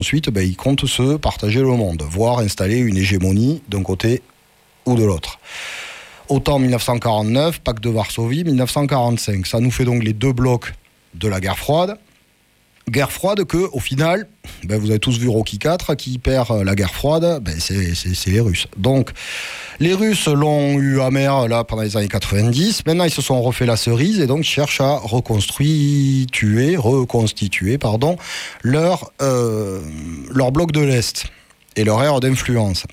Ensuite, ils comptent se partager le monde, voire installer une hégémonie d'un côté ou de l'autre. Autant 1949, pacte de Varsovie, 1945. Ça nous fait donc les deux blocs de la guerre froide. Guerre froide que, au final, vous avez tous vu Rocky IV, qui perd la guerre froide, c'est les Russes. Donc, les Russes l'ont eu amer là pendant les années 90. Maintenant, ils se sont refait la cerise et donc cherchent à reconstituer leur bloc de l'Est et leur ère d'influence.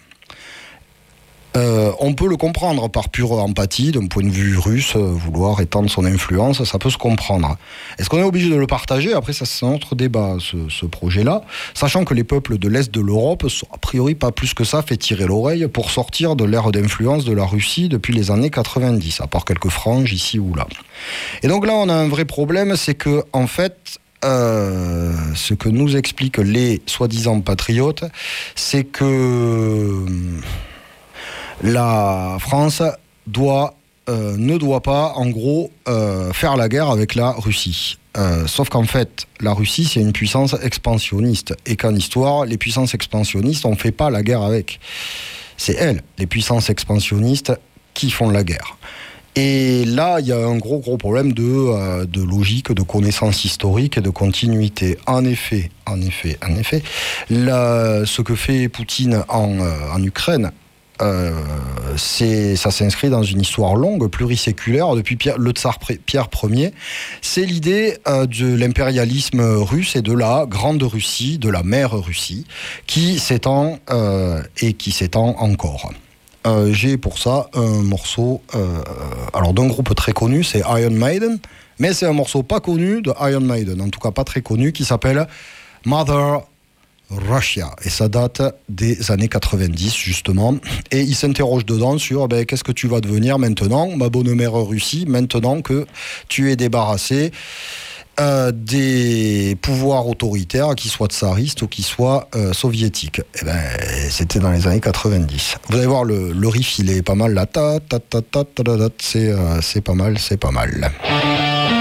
On peut le comprendre par pure empathie, d'un point de vue russe, vouloir étendre son influence, ça peut se comprendre. Est-ce qu'on est obligé de le partager ? Après, ça c'est un autre débat, ce projet-là, sachant que les peuples de l'Est de l'Europe sont a priori pas plus que ça fait tirer l'oreille pour sortir de l'ère d'influence de la Russie depuis les années 90, à part quelques franges ici ou là. Et donc là, on a un vrai problème, c'est que, en fait, ce que nous expliquent les soi-disant patriotes, c'est que la France ne doit pas, en gros, faire la guerre avec la Russie. Sauf qu'en fait, la Russie, c'est une puissance expansionniste. Et qu'en histoire, les puissances expansionnistes, on ne fait pas la guerre avec. C'est elles, les puissances expansionnistes, qui font la guerre. Et là, il y a un gros problème de logique, de connaissance historique et de continuité. En effet, ce que fait Poutine en Ukraine, ça s'inscrit dans une histoire longue, pluriséculaire, depuis le tsar Pierre Ier. C'est l'idée de l'impérialisme russe et de la grande Russie, de la mère Russie, qui s'étend et qui s'étend encore. J'ai pour ça un morceau d'un groupe très connu, c'est Iron Maiden, mais c'est un morceau pas connu de Iron Maiden, en tout cas pas très connu, qui s'appelle Mother Russia, et ça date des années 90 justement, et il s'interroge dedans sur qu'est-ce que tu vas devenir maintenant, ma bonne mère Russie, maintenant que tu es débarrassé des pouvoirs autoritaires, qu'ils soient tsaristes ou qu'ils soient soviétiques. C'était dans les années 90. Vous allez voir, le riff il est pas mal là, c'est pas mal.